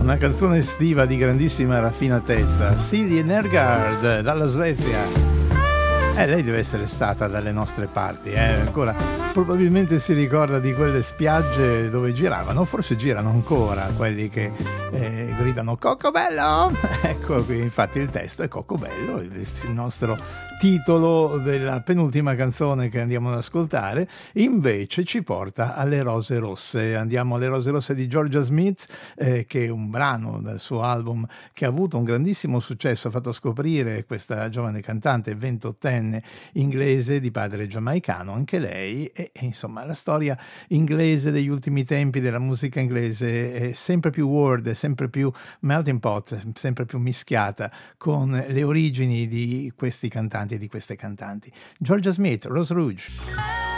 Una canzone estiva di grandissima raffinatezza. Silje Nergard dalla Svezia. Lei deve essere stata dalle nostre parti, ancora probabilmente si ricorda di quelle spiagge dove giravano, forse girano ancora quelli che gridano Coccobello. Ecco qui, infatti il testo è Coccobello, il nostro titolo della penultima canzone che andiamo ad ascoltare. Invece ci porta alle Rose Rosse. Andiamo alle Rose Rosse di Georgia Smith, che è un brano del suo album che ha avuto un grandissimo successo, ha fatto scoprire questa giovane cantante 28enne inglese di padre giamaicano, anche lei, e insomma la storia inglese degli ultimi tempi della musica inglese è sempre più world, è sempre più melting pot, sempre più mischiata con le origini di questi cantanti e di queste cantanti. Georgia Smith, Rose Rouge.